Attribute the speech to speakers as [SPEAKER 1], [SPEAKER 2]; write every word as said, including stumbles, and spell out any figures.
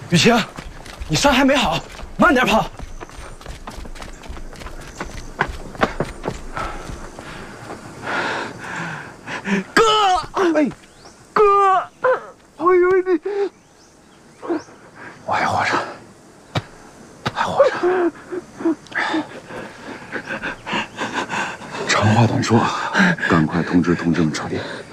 [SPEAKER 1] 雨晴，你伤还没好，慢点跑。哥，哎，哥，我以为你，
[SPEAKER 2] 我还活着，还活着。长话短说，赶快通知同志们撤离。